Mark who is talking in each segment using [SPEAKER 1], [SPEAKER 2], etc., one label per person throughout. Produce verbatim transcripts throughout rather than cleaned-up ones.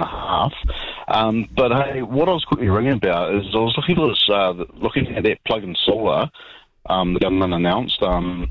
[SPEAKER 1] and a half. Um, but hey, what I was quickly ringing about is I was looking at this, uh, looking at that plug-in solar um, the government announced, um,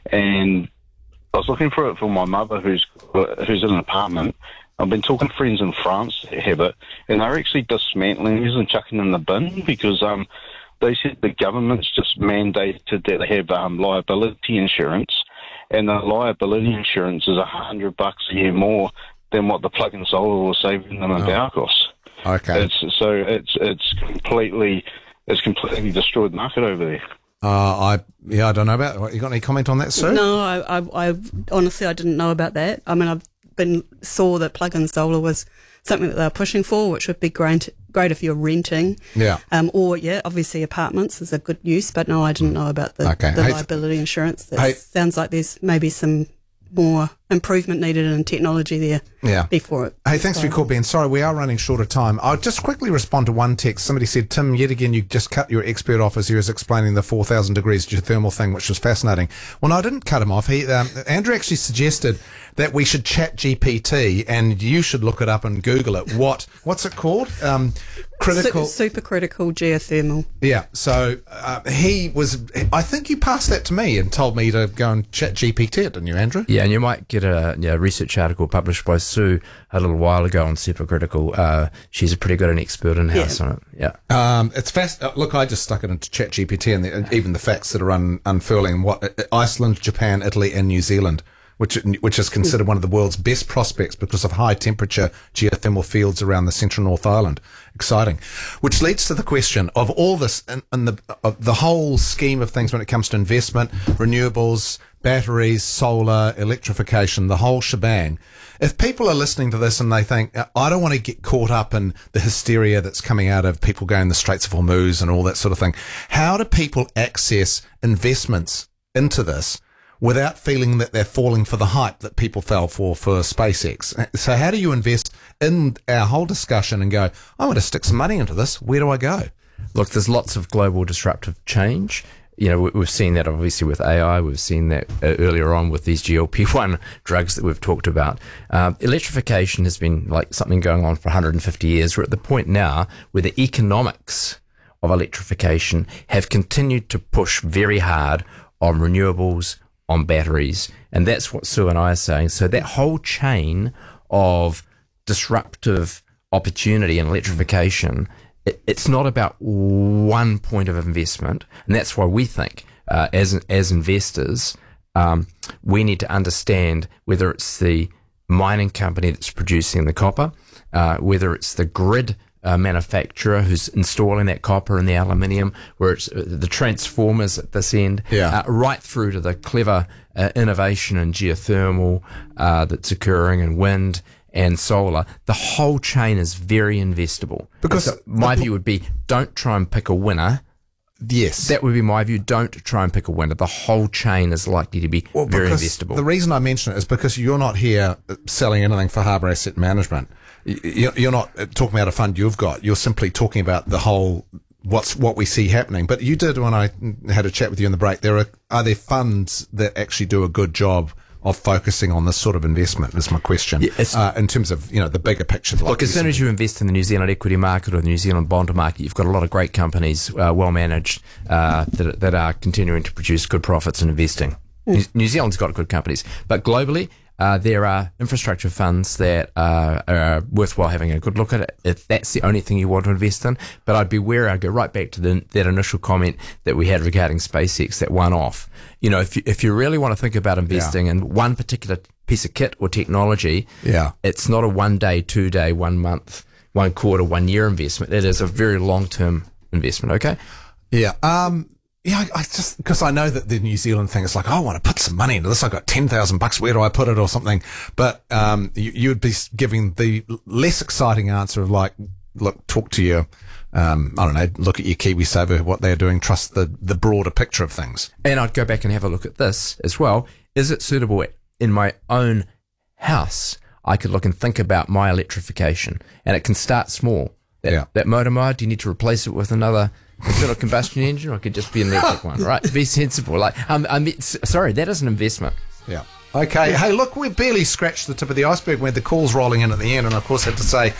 [SPEAKER 1] and I was looking for it for my mother who's who's in an apartment. I've been talking to friends in France that have it, and they're actually dismantling these and chucking in the bin because um, they said the government's just mandated that they have um, liability insurance, and the liability insurance is a hundred bucks a year more than what the plug-in solar was saving them in
[SPEAKER 2] oh.
[SPEAKER 1] power costs.
[SPEAKER 2] Okay.
[SPEAKER 1] It's, so it's it's completely it's completely destroyed the market over there.
[SPEAKER 2] Uh, I yeah, I don't know about. What, you got any comment on that, Sue?
[SPEAKER 3] No, I, I, I honestly I didn't know about that. I mean, I've been saw that plug-in solar was something that they're pushing for, which would be great, great if you're renting.
[SPEAKER 2] Yeah.
[SPEAKER 3] Um. Or yeah, obviously apartments is a good use, but no, I didn't know about the,
[SPEAKER 2] Okay.
[SPEAKER 3] the
[SPEAKER 2] Hey,
[SPEAKER 3] liability insurance. That
[SPEAKER 2] hey,
[SPEAKER 3] sounds like there's maybe some more improvement needed in technology there.
[SPEAKER 2] Yeah.
[SPEAKER 3] Before it.
[SPEAKER 2] Hey, thanks for your call, Ben. Sorry, we are running short of time. I'll just quickly respond to one text. Somebody said, Tim, yet again, you just cut your expert off as he was explaining the four thousand degrees geothermal thing, which was fascinating. Well, no, I didn't cut him off. He, um, Andrew actually suggested that we should chat G P T, and you should look it up and Google it. What, what's it called? Um, critical.
[SPEAKER 3] Su- supercritical geothermal.
[SPEAKER 2] Yeah. So, uh, he was, I think you passed that to me and told me to go and chat G P T it, didn't you, Andrew?
[SPEAKER 4] Yeah, and you might get a you know, research article published by Sue a little while ago on supercritical. Uh, she's a pretty good and expert in-house
[SPEAKER 3] Yeah.
[SPEAKER 4] on it. Yeah.
[SPEAKER 2] Um, it's fast. Uh, look, I just stuck it into ChatGPT, and, the, and even the facts that are un, unfurling. What uh, Iceland, Japan, Italy, and New Zealand, which which is considered one of the world's best prospects because of high temperature geothermal fields around the central North Island. Exciting. Which leads to the question of all this and, and the of the whole scheme of things when it comes to investment, renewables, batteries, solar, electrification, the whole shebang. If people are listening to this and they think, I don't want to get caught up in the hysteria that's coming out of people going the Straits of Hormuz and all that sort of thing, how do people access investments into this without feeling that they're falling for the hype that people fell for for SpaceX? So how do you invest in our whole discussion and go, I'm going to stick some money into this. Where do I go?
[SPEAKER 4] Look, there's lots of global disruptive change. You know, we've seen that obviously with A I. We've seen that uh, earlier on with these G L P one drugs that we've talked about. Um, electrification has been like something going on for one hundred fifty years. We're at the point now where the economics of electrification have continued to push very hard on renewables, on batteries. And that's what Sue and I are saying. So that whole chain of disruptive opportunity and electrification, it, it's not about one point of investment. And that's why we think, uh, as, as investors, um, we need to understand whether it's the mining company that's producing the copper, uh, whether it's the grid Uh, manufacturer who's installing that copper and the aluminium, where it's uh, the transformers at this end,
[SPEAKER 2] yeah.
[SPEAKER 4] uh, right through to the clever uh, innovation in geothermal uh, that's occurring in wind and solar. The whole chain is very investable.
[SPEAKER 2] Because
[SPEAKER 4] so my view would be, don't try and pick a winner.
[SPEAKER 2] Yes.
[SPEAKER 4] That would be my view. Don't try and pick a winner. The whole chain is likely to be
[SPEAKER 2] well,
[SPEAKER 4] very investable.
[SPEAKER 2] The reason I mention it is because you're not here selling anything for Harbour Asset Management. You're not talking about a fund you've got. You're simply talking about the whole, what's what we see happening. But you did, when I had a chat with you in the break, there are, are there funds that actually do a good job of focusing on this sort of investment, is my question,
[SPEAKER 4] yeah,
[SPEAKER 2] uh, in terms of, you know, the bigger picture. Like
[SPEAKER 4] look, as soon as you invest in the New Zealand equity market or the New Zealand bond market, you've got a lot of great companies, uh, well managed, uh, that, that are continuing to produce good profits in investing. Mm. New, New Zealand's got good companies, but globally, Uh, there are infrastructure funds that uh, are worthwhile having a good look at it if that's the only thing you want to invest in. But I'd be wary. I'd go right back to the, that initial comment that we had regarding SpaceX, that one-off. You know, if you, if you really want to think about investing yeah. in one particular piece of kit or technology,
[SPEAKER 2] yeah.
[SPEAKER 4] it's not a one-day, two-day, one-month, one-quarter, one-year investment. It is a very long-term investment, okay?
[SPEAKER 2] Yeah. Um. Yeah, I, I just, because I know that the New Zealand thing is like, oh, I want to put some money into this. I've got ten thousand bucks. Where do I put it or something? But, um, you, you would be giving the less exciting answer of like, look, talk to your, um, I don't know, look at your KiwiSaver, what they're doing, trust the, the broader picture of things.
[SPEAKER 4] And I'd go back and have a look at this as well. Is it suitable in my own house? I could look and think about my electrification, and it can start small. That,
[SPEAKER 2] yeah.
[SPEAKER 4] that motor mod, do you need to replace it with another internal combustion engine, or it could just be an electric one, right? Be sensible. Like, um, I mean, sorry, that is an investment.
[SPEAKER 2] Yeah. Okay. Yeah. Hey, look, we've barely scratched the tip of the iceberg. We had the calls rolling in at the end, and of course, had to say